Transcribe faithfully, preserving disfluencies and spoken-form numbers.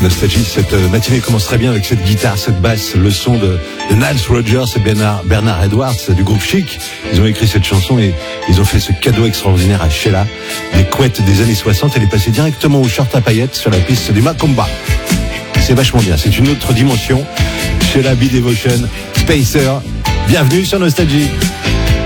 Nostalgie, cette matinée commence très bien avec cette guitare, cette basse, le son de, de Nile Rodgers et Bernard, Bernard Edwards du groupe Chic. Ils ont écrit cette chanson et ils ont fait ce cadeau extraordinaire à Sheila, des couettes des années soixante. Elle est passée directement au short à paillettes sur la piste du Macumba. C'est vachement bien, c'est une autre dimension. Sheila B Devotion, Spacer, bienvenue sur Nostalgie.